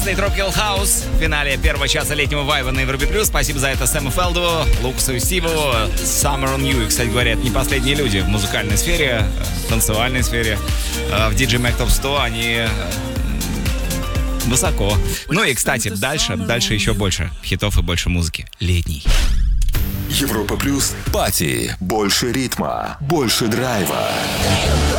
Tropical House в финале первого часа летнего вайба на Европе Плюс. Спасибо за это Сэму Фелду, Лукасу и Стиву. Summer on You. И, кстати говоря, это не последние люди в музыкальной сфере, в танцевальной сфере. В DJ Mag Top 100 они высоко. Ну и, кстати, дальше еще больше хитов и больше музыки. Летний. Европа Плюс. Пати. Больше ритма. Больше драйва.